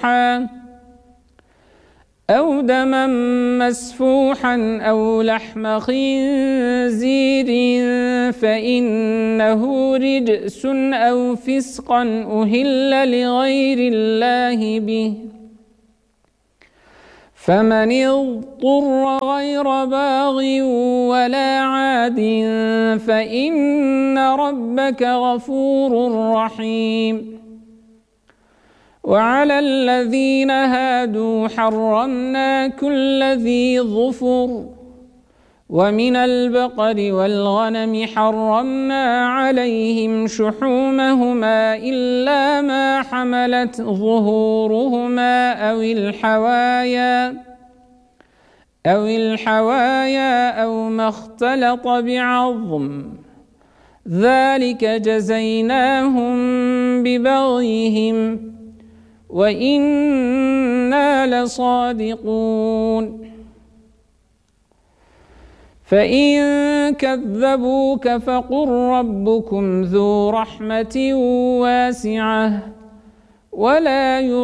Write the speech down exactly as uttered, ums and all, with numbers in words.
مسفوحا أو دما مسفوحا أو لحم خنزير فإنه رجس أو فسقا أهل لغير الله به، فمن اضطر غير باغ ولا عاد فإن ربك غفور رحيم. وعلى الذين هادوا حرمنا كل ذي ظفر، ومن البقر والغنم حرمنا عليهم شحومهما إلا ما حملت ظهورهما أو الحوايا أو الحوايا أو ما اختلط بعظم، ذلك جزيناهم ببغيهم وإنا لصادقون. فإن كذبوك فقل ربكم ذو رحمة واسعة ولا